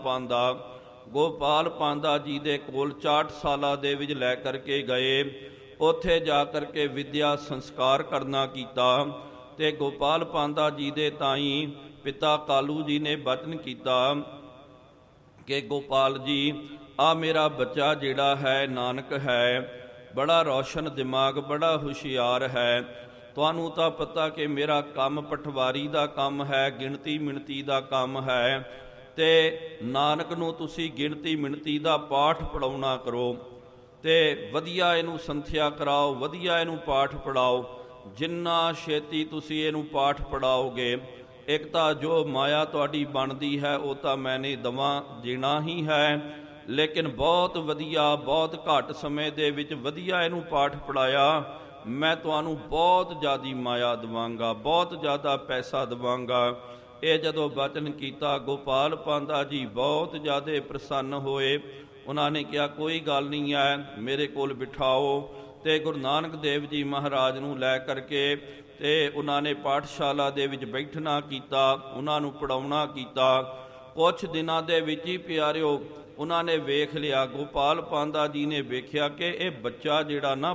ਪਾਂਦਾ ਗੋਪਾਲ ਪਾਂਦਾ ਜੀ ਦੇ ਕੋਲ 64 ਸਾਲਾਂ ਦੇ ਵਿੱਚ ਲੈ ਕਰਕੇ ਗਏ। ਉੱਥੇ ਜਾ ਕਰਕੇ ਵਿਦਿਆ ਸੰਸਕਾਰ ਕਰਨਾ ਕੀਤਾ ਤੇ ਗੋਪਾਲ ਪਾਂਦਾ ਜੀ ਦੇ ਤਾਈਂ ਪਿਤਾ ਕਾਲੂ ਜੀ ਨੇ ਬਚਨ ਕੀਤਾ ਕਿ ਗੋਪਾਲ ਜੀ ਆ ਮੇਰਾ ਬੱਚਾ ਜਿਹੜਾ ਹੈ ਨਾਨਕ ਹੈ, ਬੜਾ ਰੌਸ਼ਨ ਦਿਮਾਗ, ਬੜਾ ਹੁਸ਼ਿਆਰ ਹੈ। ਤੁਹਾਨੂੰ ਤਾਂ ਪਤਾ ਕਿ ਮੇਰਾ ਕੰਮ ਪਟਵਾਰੀ ਦਾ ਕੰਮ ਹੈ, ਗਿਣਤੀ ਮਿਣਤੀ ਦਾ ਕੰਮ ਹੈ, ਤੇ ਨਾਨਕ ਨੂੰ ਤੁਸੀਂ ਗਿਣਤੀ ਮਿਣਤੀ ਦਾ ਪਾਠ ਪੜਾਉਣਾ ਕਰੋ ਤੇ ਵਧੀਆ ਇਹਨੂੰ ਸੰਥਿਆ ਕਰਾਓ, ਵਧੀਆ ਇਹਨੂੰ ਪਾਠ ਪੜਾਓ। ਜਿੰਨਾ ਛੇਤੀ ਤੁਸੀਂ ਇਹਨੂੰ ਪਾਠ ਪੜਾਓਗੇ, ਇੱਕ ਤਾਂ ਜੋ ਮਾਇਆ ਤੁਹਾਡੀ ਬਣਦੀ ਹੈ ਉਹ ਤਾਂ ਮੈਂ ਨਹੀਂ ਦੇਣਾ ਹੀ ਹੈ, ਲੇਕਿਨ ਬਹੁਤ ਵਧੀਆ, ਬਹੁਤ ਘੱਟ ਸਮੇਂ ਦੇ ਵਿੱਚ ਵਧੀਆ ਇਹਨੂੰ ਪਾਠ ਪੜਾਇਆ, ਮੈਂ ਤੁਹਾਨੂੰ ਬਹੁਤ ਜ਼ਿਆਦਾ ਮਾਇਆ ਦੇਵਾਂਗਾ, ਬਹੁਤ ਜ਼ਿਆਦਾ ਪੈਸਾ ਦੇਵਾਂਗਾ। ਇਹ ਜਦੋਂ ਬਚਨ ਕੀਤਾ ਗੋਪਾਲ ਪਾਂਦਾ ਜੀ ਬਹੁਤ ਜ਼ਿਆਦਾ ਪ੍ਰਸੰਨ ਹੋਏ। ਉਹਨਾਂ ਨੇ ਕਿਹਾ ਕੋਈ ਗੱਲ ਨਹੀਂ ਹੈ, ਮੇਰੇ ਕੋਲ ਬਿਠਾਓ। ਤੇ ਗੁਰੂ ਨਾਨਕ ਦੇਵ ਜੀ ਮਹਾਰਾਜ ਨੂੰ ਲੈ ਕਰਕੇ ਤੇ ਉਹਨਾਂ ਨੇ ਪਾਠਸ਼ਾਲਾ ਦੇ ਵਿੱਚ ਬੈਠਣਾ ਕੀਤਾ, ਉਹਨਾਂ ਨੂੰ ਪੜਾਉਣਾ ਕੀਤਾ। ਕੁਛ ਦਿਨਾਂ ਦੇ ਵਿੱਚ ਹੀ ਪਿਆਰਿਓ ਉਹਨਾਂ ਨੇ ਵੇਖ ਲਿਆ, ਗੋਪਾਲ ਪਾਂਦਾ ਜੀ ਨੇ ਵੇਖਿਆ ਕਿ ਇਹ ਬੱਚਾ ਜਿਹੜਾ ਨਾ